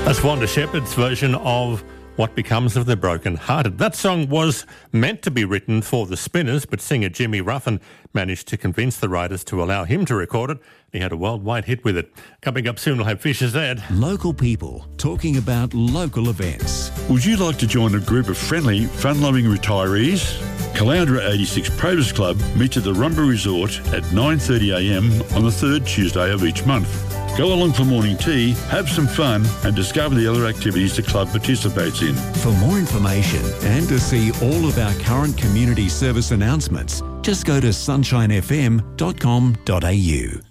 That's Wanda Shepherd's version of What Becomes of the Broken Hearted. That song was meant to be written for the Spinners, but singer Jimmy Ruffin managed to convince the writers to allow him to record it. He had a worldwide hit with it. Coming up soon, we'll have Fisher's Ed. Local people talking about local events. Would you like to join a group of friendly, fun-loving retirees? Caloundra 86 Probus Club meets at the Rumba Resort at 9:30am on the third Tuesday of each month. Go along for morning tea, have some fun and discover the other activities the club participates in. For more information and to see all of our current community service announcements, just go to sunshinefm.com.au.